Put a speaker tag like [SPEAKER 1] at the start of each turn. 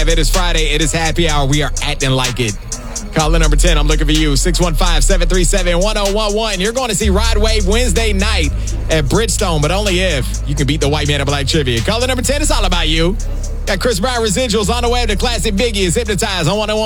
[SPEAKER 1] 5. It is Friday. It is happy hour. We are acting like it. Caller number 10, I'm looking for you. 615-737-1011. You're going to see Rod Wave Wednesday night at Bridgestone, but only if you can beat the White Man of Black Trivia. Caller number 10, it's all about you. Got Chris Brown residuals on the way to classic Biggie is Hypnotized on 101.